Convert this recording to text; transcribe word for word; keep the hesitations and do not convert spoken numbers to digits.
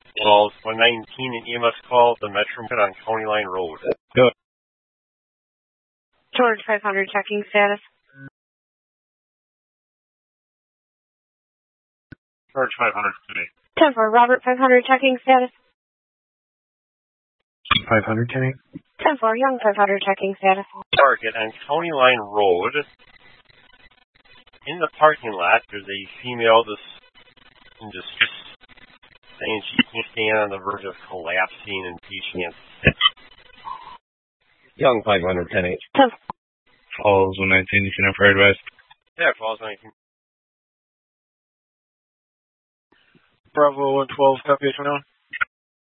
Calls one nineteen, an E M S call at the Metro on County Line Road. Go. George five hundred, checking status. George five hundred today. ten four, Robert five hundred, checking status. five hundred, ten eight. ten four, Young five hundred, checking status. Target on County Line Road. In the parking lot, there's a female that's in distress, saying she can't stand on the verge of collapsing and she can't sit. Young five hundred, ten eight. ten. Falls one nineteen, you can have fire advice. Yeah, Falls nineteen. Bravo one twelve, copy H one.